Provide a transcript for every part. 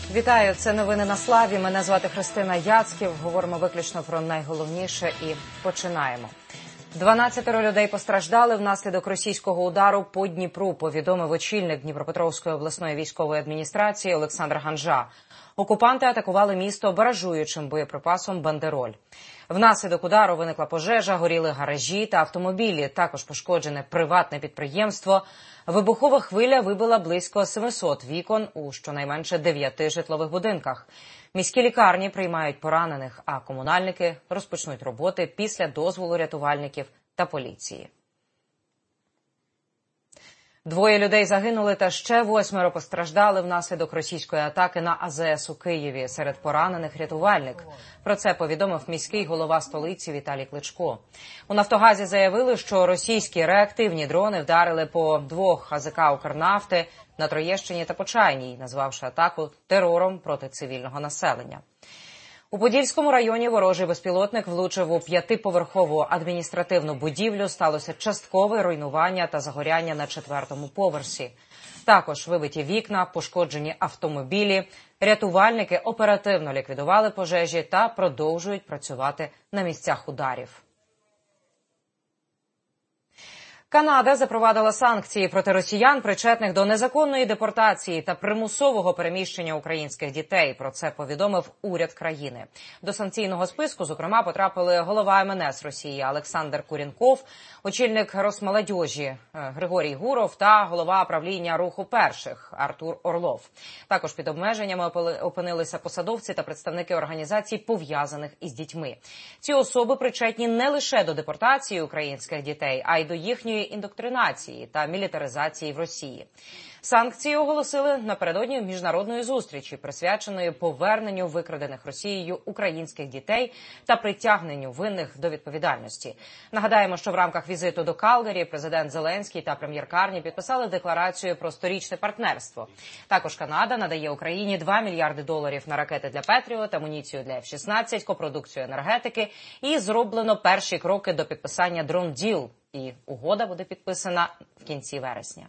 Вітаю, це новини на Славі. Мене звати Христина Яцьків. Говоримо виключно про найголовніше і починаємо. 12 людей постраждали внаслідок російського удару по Дніпру, повідомив очільник Дніпропетровської обласної військової адміністрації Олександр Ганжа. Окупанти атакували місто баражуючим боєприпасом «Бандероль». Внаслідок удару виникла пожежа, горіли гаражі та автомобілі. Також пошкоджене приватне підприємство. Вибухова хвиля вибила близько 700 вікон у щонайменше 9 житлових будинках. Міські лікарні приймають поранених, а комунальники розпочнуть роботи після дозволу рятувальників та поліції. 2 людей загинули та ще 8 постраждали внаслідок російської атаки на АЗС у Києві. Серед поранених рятувальник. Про це повідомив міський голова столиці Віталій Кличко. У «Нафтогазі» заявили, що російські реактивні дрони вдарили по 2 АЗК «Укрнафти» на Троєщині та Почайній, назвавши атаку терором проти цивільного населення. У Подільському районі ворожий безпілотник влучив у 5-поверхову адміністративну будівлю. Сталося часткове руйнування та загоряння на 4-му поверсі. Також вибиті вікна, пошкоджені автомобілі. Рятувальники оперативно ліквідували пожежі та продовжують працювати на місцях ударів. Канада запровадила санкції проти росіян, причетних до незаконної депортації та примусового переміщення українських дітей. Про це повідомив уряд країни. До санкційного списку, зокрема, потрапили голова МНС Росії Олександр Куренков, очільник Росмолодежі Григорій Гуров та голова правління Руху перших Артур Орлов. Також під обмеженнями опинилися посадовці та представники організацій, пов'язаних із дітьми. Ці особи причетні не лише до депортації українських дітей, а й до їхньої індоктринації та мілітаризації в Росії. Санкції оголосили напередодні міжнародної зустрічі, присвяченої поверненню викрадених Росією українських дітей та притягненню винних до відповідальності. Нагадаємо, що в рамках візиту до Калгарі президент Зеленський та прем'єр Карні підписали декларацію про 100-річне партнерство. Також Канада надає Україні $2 мільярди на ракети для Петріот, амуніцію для F-16, копродукцію енергетики і зроблено перші кроки до підписання Drone Deal. І угода буде підписана в кінці вересня.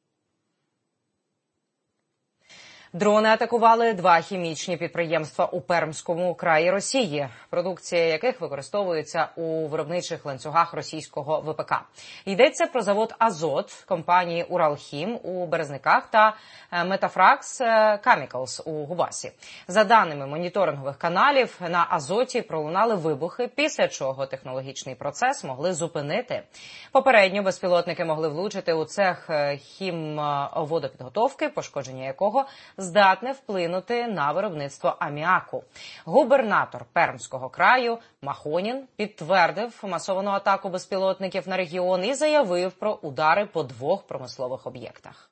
Дрони атакували 2 хімічні підприємства у Пермському краї Росії, продукція яких використовується у виробничих ланцюгах російського ВПК. Йдеться про завод «Азот» компанії «Уралхім» у Березниках та «Метафракс Камікалс» у Губасі. За даними моніторингових каналів, на «Азоті» пролунали вибухи, після чого технологічний процес могли зупинити. Попередньо безпілотники могли влучити у цех хімводопідготовки, пошкодження якого здатне вплинути на виробництво аміаку. Губернатор Пермського краю Махонін підтвердив масовану атаку безпілотників на регіон і заявив про удари по 2 промислових об'єктах.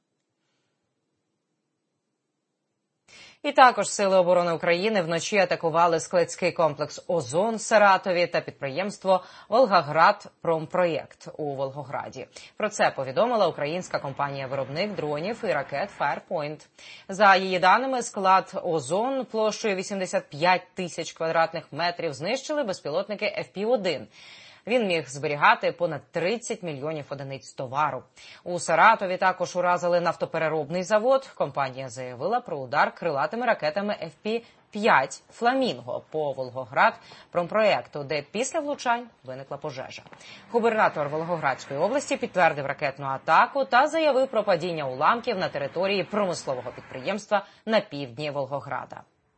І також Сили оборони України вночі атакували складський комплекс «Озон» в Саратові та підприємство «Волгоградпромпроєкт» у Волгограді. Про це повідомила українська компанія-виробник дронів і ракет «Firepoint». За її даними, склад «Озон» площею 85 тисяч квадратних метрів знищили безпілотники FP-1. Він міг зберігати понад 30 мільйонів одиниць товару. У Саратові також уразили нафтопереробний завод. Компанія заявила про удар крилатими ракетами FP-5 «Фламінго» по Волгоградпромпроєкту, де після влучань виникла пожежа. Губернатор Волгоградської області підтвердив ракетну атаку та заявив про падіння уламків на території промислового підприємства на півдні Волгограда.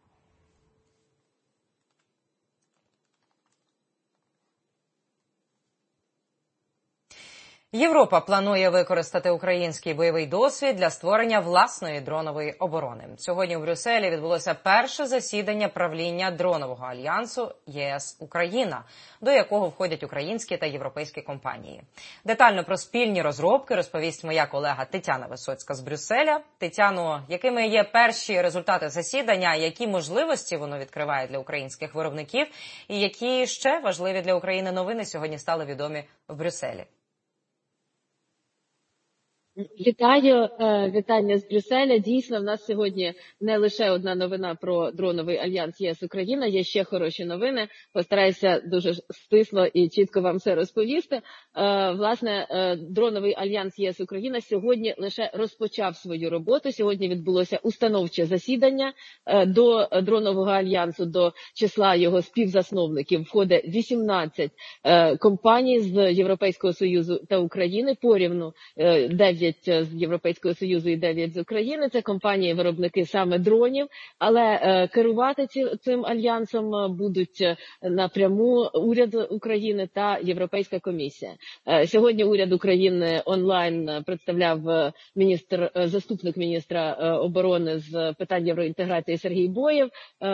Європа планує використати український бойовий досвід для створення власної дронової оборони. Сьогодні у Брюсселі відбулося перше засідання правління дронового альянсу ЄС-Україна, до якого входять українські та європейські компанії. Детально про спільні розробки розповість моя колега Тетяна Висоцька з Брюсселя. Тетяно, якими є перші результати засідання, які можливості воно відкриває для українських виробників і які ще важливі для України новини сьогодні стали відомі в Брюсселі? Вітаю, вітання з Брюсселя. Дійсно, в нас сьогодні не лише одна новина про дроновий альянс ЄС-Україна, є ще хороші новини. Постараюся дуже стисло і чітко вам все розповісти. Власне, дроновий альянс ЄС-Україна сьогодні лише розпочав свою роботу. Сьогодні відбулося установче засідання. До дронового альянсу, до числа його співзасновників входить 18 компаній з Європейського Союзу та України, порівну 9 з Європейського Союзу і 9 з України. Це компанії-виробники саме дронів, але керувати цим альянсом будуть напряму уряд України та Європейська комісія. Сьогодні уряд України онлайн представляв заступник міністра оборони з питань євроінтеграції Сергій Боєв,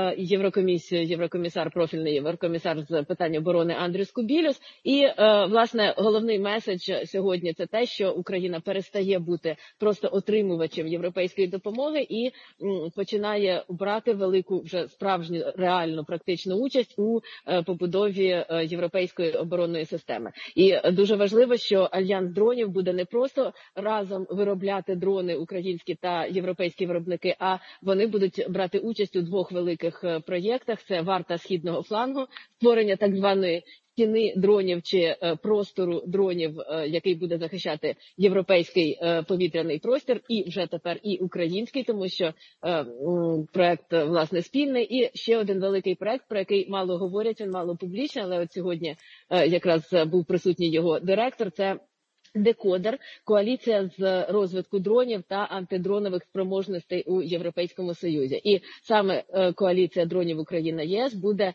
єврокомісар, профільний єврокомісар з питань оборони Андріс Кубілюс. І, власне, головний меседж сьогодні – це те, що Україна перестає бути просто отримувачем європейської допомоги і починає брати велику, вже справжню, реальну, практичну участь у побудові європейської оборонної системи. І дуже важливо, що альянс дронів буде не просто разом виробляти дрони українські та європейські виробники, а вони будуть брати участь у двох великих проєктах. Це варта Східного флангу, створення так званої стіни дронів чи простору дронів, який буде захищати європейський повітряний простір, і вже тепер і український, тому що проект, власне, спільний. І ще один великий проект, про який мало говорять, він мало публічний, але от сьогодні якраз був присутній його директор, це Декодер – коаліція з розвитку дронів та антидронових спроможностей у Європейському Союзі. І саме коаліція дронів Україна-ЄС буде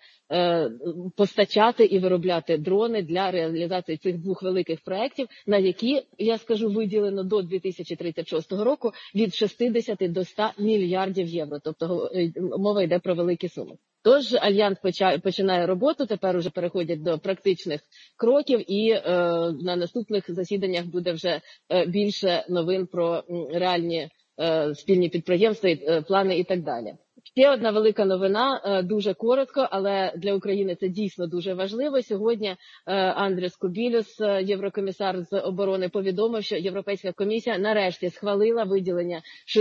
постачати і виробляти дрони для реалізації цих двох великих проєктів, на які, я скажу, виділено до 2036 року від 60 до 100 мільярдів євро. Тобто мова йде про великі суми. Тож Альянс починає роботу, тепер уже переходять до практичних кроків, і на наступних засіданнях буде вже більше новин про реальні спільні підприємства, плани і так далі. Ще одна велика новина, дуже коротко, але для України це дійсно дуже важливо. Сьогодні Андріс Кубілюс, єврокомісар з оборони, повідомив, що Європейська комісія нарешті схвалила виділення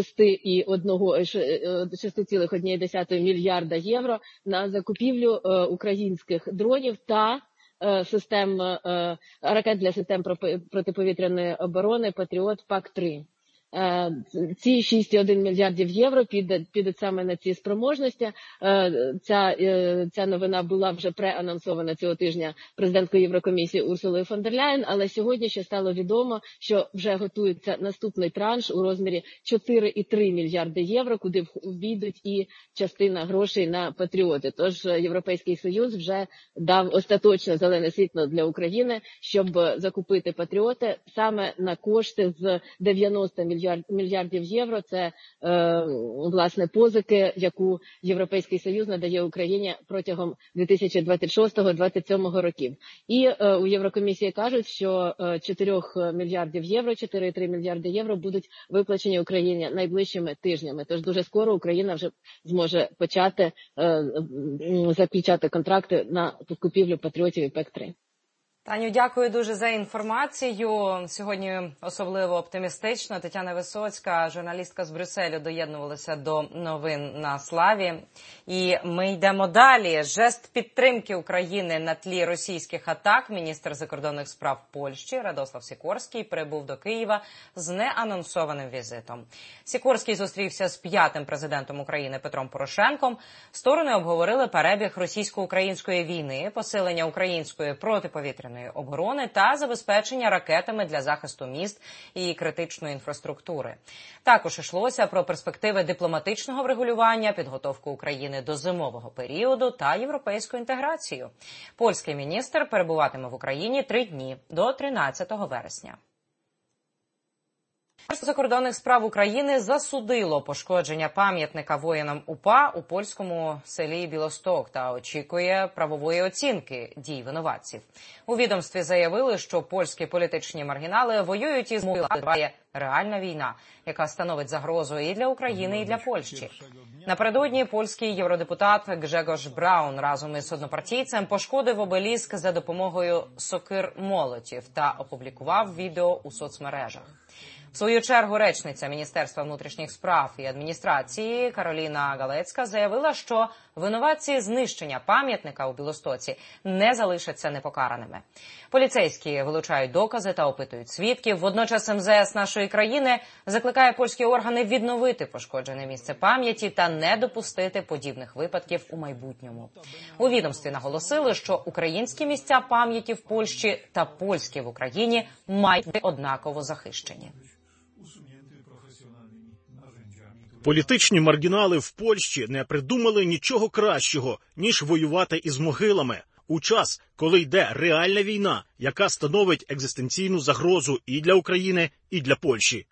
6,1 мільярда євро на закупівлю українських дронів та систем ракет для систем протиповітряної оборони «Патріот ПАК-3». Ці 6,1 мільярдів євро підуть саме на ці спроможності. Ця новина була вже преанонсована цього тижня президенткою Єврокомісії Урсулою фон дер Ляєн, але сьогодні ще стало відомо, що вже готується наступний транш у розмірі 4,3 мільярди євро, куди війдуть і частина грошей на патріоти. Тож Європейський Союз вже дав остаточне зелене світло для України, щоб закупити патріоти саме на кошти з 90 мільярдів євро. Це, власне, позики, яку Європейський Союз надає Україні протягом 2026-2027 років. І у Єврокомісії кажуть, що 4 мільярдів євро, 4,3 мільярди євро будуть виплачені Україні найближчими тижнями. Тож дуже скоро Україна вже зможе почати заключати контракти на купівлю патріотів і ПЕК-3. Таню, дякую дуже за інформацію. Сьогодні особливо оптимістично Тетяна Висоцька, журналістка з Брюсселю, доєднувалася до новин на Славі. І ми йдемо далі. Жест підтримки України на тлі російських атак. Міністр закордонних справ Польщі Радослав Сікорський прибув до Києва з неанонсованим візитом. Сікорський зустрівся з 5-м президентом України Петром Порошенком. Сторони обговорили перебіг російсько-української війни, посилення української протиповітряної оборони та забезпечення ракетами для захисту міст і критичної інфраструктури. Також йшлося про перспективи дипломатичного врегулювання, підготовку України до зимового періоду та європейську інтеграцію. Польський міністр перебуватиме в Україні 3 дні до 13 вересня. Міністерство закордонних справ України засудило пошкодження пам'ятника воїнам УПА у польському селі Білосток та очікує правової оцінки дій винуватців. У відомстві заявили, що польські політичні маргінали воюють із МО, триває реальна війна, яка становить загрозу і для України, і для Польщі. Напередодні польський євродепутат Гжегош Браун разом із однопартійцем пошкодив обеліск за допомогою сокир-молотів та опублікував відео у соцмережах. В свою чергу речниця Міністерства внутрішніх справ і адміністрації Кароліна Галецька заявила, що винуватці знищення пам'ятника у Білостоці не залишаться непокараними. Поліцейські вилучають докази та опитують свідків. Водночас МЗС нашої країни закликає польські органи відновити пошкоджене місце пам'яті та не допустити подібних випадків у майбутньому. У відомстві наголосили, що українські місця пам'яті в Польщі та польські в Україні мають бути однаково захищені. Політичні маргінали в Польщі не придумали нічого кращого, ніж воювати із могилами. У час, коли йде реальна війна, яка становить екзистенційну загрозу і для України, і для Польщі.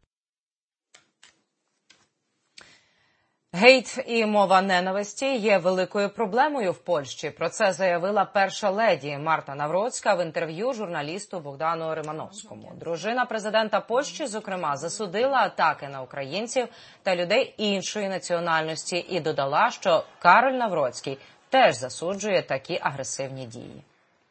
Гейт і мова ненависті є великою проблемою в Польщі. Про це заявила перша леді Марта Навроцька в інтерв'ю журналісту Богдану Римановському. Дружина президента Польщі, зокрема, засудила атаки на українців та людей іншої національності і додала, що Кароль Навроцький теж засуджує такі агресивні дії.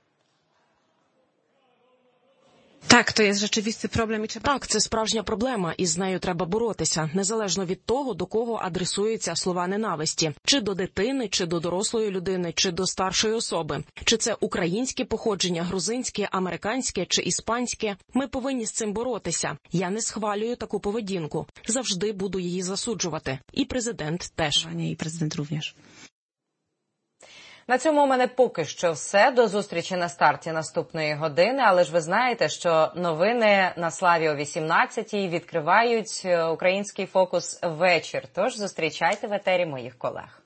Так, то є rzeczywisty problem. Так, це справжня проблема, і з нею треба боротися, незалежно від того, до кого адресуються слова ненависті. Чи до дитини, чи до дорослої людини, чи до старшої особи. Чи це українське походження, грузинське, американське чи іспанське. Ми повинні з цим боротися. Я не схвалюю таку поведінку. Завжди буду її засуджувати. І президент теж. І президент również. На цьому у мене поки що все. До зустрічі на старті наступної години. Але ж ви знаєте, що новини на Славі о 18-й відкривають український фокус вечір. Тож зустрічайте в етері моїх колег.